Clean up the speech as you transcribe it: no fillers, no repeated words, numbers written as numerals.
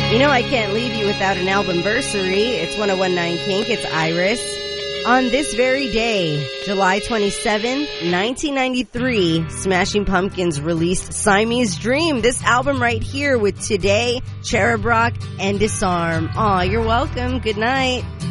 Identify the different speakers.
Speaker 1: You know I can't leave you without an albumversary. It's 1019 Kink. It's Iris. On this very day, July 27th, 1993, Smashing Pumpkins released Siamese Dream. This album right here with Today, Cherub Rock, and Disarm. Aw, you're welcome. Good night.